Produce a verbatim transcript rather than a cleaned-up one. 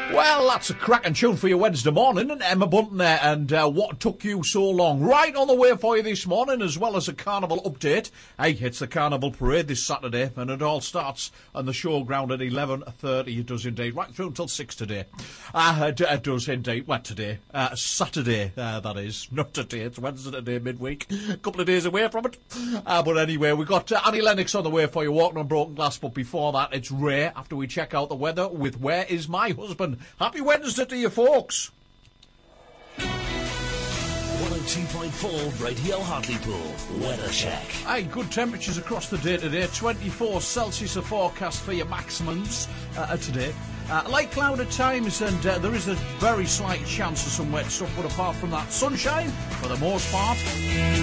Well, that's a cracking tune for your Wednesday morning, and Emma Bunton there, and uh, what took you so long? Right on the way for you this morning, as well as a carnival update. Hey, it's the Carnival Parade this Saturday, and it all starts on the showground at eleven thirty. It does indeed, right through until six today. Uh, it, it does indeed. What today? Uh, Saturday, uh, that is. Not today, it's Wednesday today, midweek. A couple of days away from it. Uh, but anyway, we've got uh, Annie Lennox on the way for you, Walking on Broken Glass, but before that, it's Ray, after we check out the weather with Where Is My Husband? Happy Wednesday to you folks. one oh two point four Radio Hartlepool Weather Check. Hey, good temperatures across the day today. twenty-four Celsius a forecast for your maximums uh, today. Uh, light cloud at times, and uh, there is a very slight chance of some wet stuff, but apart from that, sunshine for the most part.